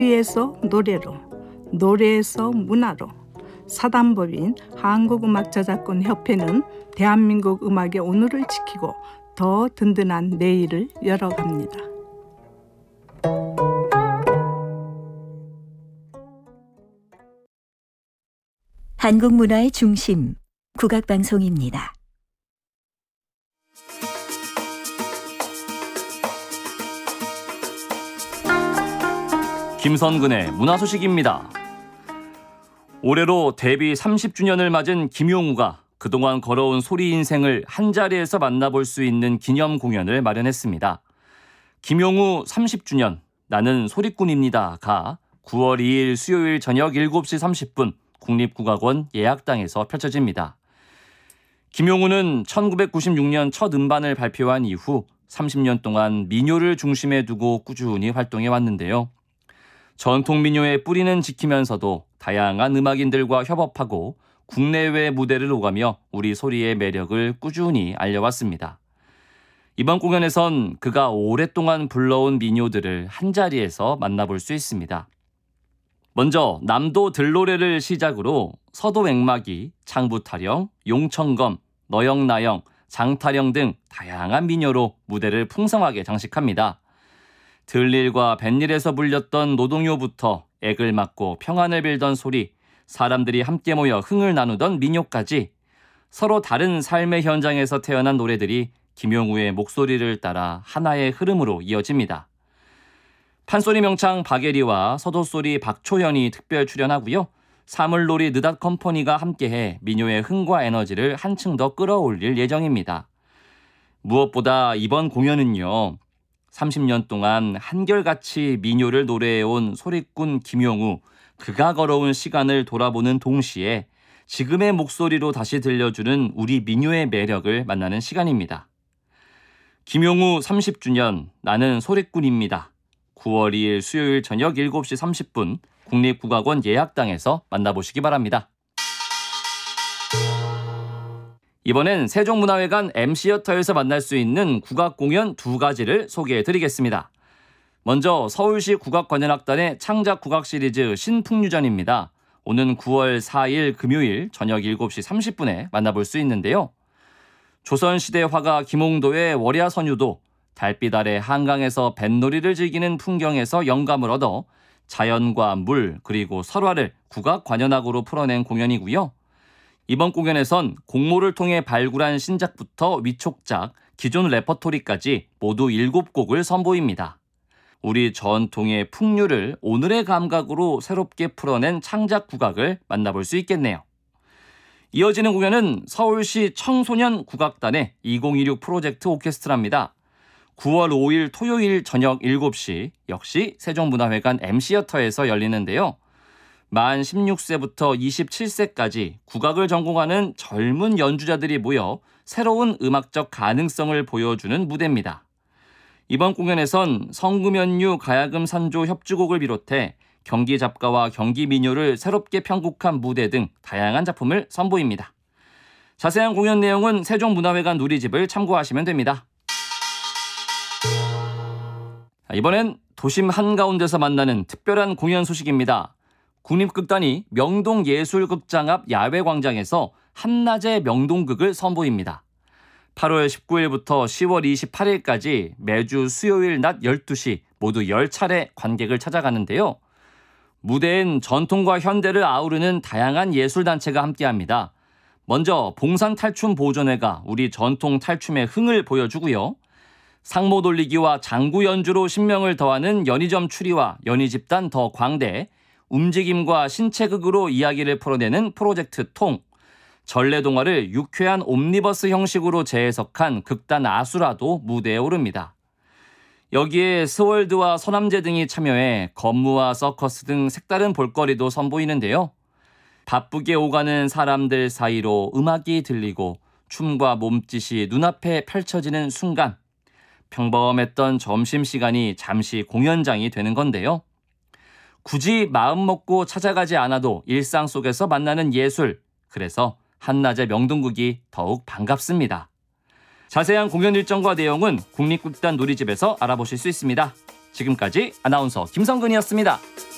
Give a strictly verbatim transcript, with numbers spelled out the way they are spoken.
소리에서 노래로, 노래에서 문화로 사단법인 한국음악저작권협회는 대한민국 음악의 오늘을 지키고 더 든든한 내일을 열어갑니다. 한국 문화의 중심, 국악방송입니다. 김선근의 문화소식입니다. 올해로 데뷔 삼십 주년을 맞은 김용우가 그동안 걸어온 소리 인생을 한자리에서 만나볼 수 있는 기념 공연을 마련했습니다. 김용우 삼십 주년 나는 소리꾼입니다가 구월 이일 수요일 저녁 일곱 시 삼십 분 국립국악원 예약당에서 펼쳐집니다. 김용우는 천구백구십육 년 첫 음반을 발표한 이후 삼십 년 동안 민요를 중심에 두고 꾸준히 활동해 왔는데요. 전통 민요의 뿌리는 지키면서도 다양한 음악인들과 협업하고 국내외 무대를 오가며 우리 소리의 매력을 꾸준히 알려왔습니다. 이번 공연에선 그가 오랫동안 불러온 민요들을 한자리에서 만나볼 수 있습니다. 먼저 남도 들노래를 시작으로 서도 액막이, 창부타령, 용천검, 너영나영, 장타령 등 다양한 민요로 무대를 풍성하게 장식합니다. 들일과 뱃일에서 불렸던 노동요부터 액을 맞고 평안을 빌던 소리, 사람들이 함께 모여 흥을 나누던 민요까지 서로 다른 삶의 현장에서 태어난 노래들이 김용우의 목소리를 따라 하나의 흐름으로 이어집니다. 판소리 명창 박예리와 서도소리 박초현이 특별 출연하고요. 사물놀이 느닷컴퍼니가 함께해 민요의 흥과 에너지를 한층 더 끌어올릴 예정입니다. 무엇보다 이번 공연은요. 삼십 년 동안 한결같이 민요를 노래해온 소리꾼 김용우, 그가 걸어온 시간을 돌아보는 동시에 지금의 목소리로 다시 들려주는 우리 민요의 매력을 만나는 시간입니다. 김용우 삼십 주년 나는 소리꾼입니다. 구월 이일 수요일 저녁 일곱 시 삼십 분 국립국악원 예약당에서 만나보시기 바랍니다. 이번엔 세종문화회관 엠시어터에서 만날 수 있는 국악공연 두 가지를 소개해드리겠습니다. 먼저 서울시 국악관현악단의 창작국악 시리즈 신풍류전입니다. 오는 구월 사일 금요일 저녁 일곱 시 삼십 분에 만나볼 수 있는데요. 조선시대 화가 김홍도의 월야선유도, 달빛 아래 한강에서 뱃놀이를 즐기는 풍경에서 영감을 얻어 자연과 물 그리고 설화를 국악관현악으로 풀어낸 공연이고요. 이번 공연에선 공모를 통해 발굴한 신작부터 위촉작, 기존 레퍼토리까지 모두 일곱 곡을 선보입니다. 우리 전통의 풍류를 오늘의 감각으로 새롭게 풀어낸 창작 국악을 만나볼 수 있겠네요. 이어지는 공연은 서울시 청소년 국악단의 이천이십육 프로젝트 오케스트라입니다. 구월 오일 토요일 저녁 일곱 시 역시 세종문화회관 엠시어터에서 열리는데요. 만 십육 세부터 이십칠 세까지 국악을 전공하는 젊은 연주자들이 모여 새로운 음악적 가능성을 보여주는 무대입니다. 이번 공연에선 성금연유 가야금 산조 협주곡을 비롯해 경기 잡가와 경기 민요를 새롭게 편곡한 무대 등 다양한 작품을 선보입니다. 자세한 공연 내용은 세종문화회관 누리집을 참고하시면 됩니다. 이번엔 도심 한가운데서 만나는 특별한 공연 소식입니다. 국립극단이 명동예술극장 앞 야외광장에서 한낮의 명동극을 선보입니다. 팔월 십구일부터 시월 이십팔일까지 매주 수요일 낮 열두 시 모두 열 차례 관객을 찾아가는데요. 무대엔 전통과 현대를 아우르는 다양한 예술단체가 함께합니다. 먼저 봉산탈춤보존회가 우리 전통 탈춤의 흥을 보여주고요. 상모 돌리기와 장구 연주로 신명을 더하는 연희점 추리와 연희집단 더 광대, 움직임과 신체극으로 이야기를 풀어내는 프로젝트 통, 전래동화를 유쾌한 옴니버스 형식으로 재해석한 극단 아수라도 무대에 오릅니다. 여기에 스월드와 서남제 등이 참여해 건무와 서커스 등 색다른 볼거리도 선보이는데요. 바쁘게 오가는 사람들 사이로 음악이 들리고 춤과 몸짓이 눈앞에 펼쳐지는 순간, 평범했던 점심시간이 잠시 공연장이 되는 건데요. 굳이 마음 먹고 찾아가지 않아도 일상 속에서 만나는 예술, 그래서 한낮의 명동극이 더욱 반갑습니다. 자세한 공연 일정과 내용은 국립극단 누리집에서 알아보실 수 있습니다. 지금까지 아나운서 김성근이었습니다.